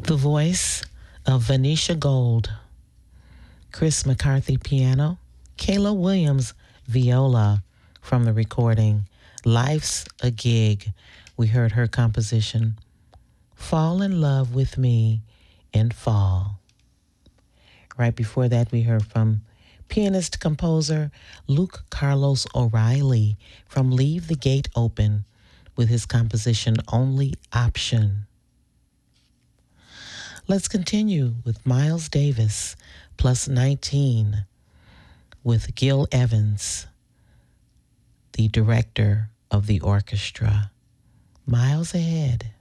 The voice of Venetia Gold, Chris McCarthy piano, Kayla Williams viola from the recording Life's a Gig. We heard her composition, Fall in Love with Me in Fall. Right before that, we heard from pianist-composer Luke Carlos O'Reilly from Leave the Gate Open with his composition Only Option. Let's continue with Miles Davis, plus 19, with Gil Evans, the director of the orchestra. Miles ahead.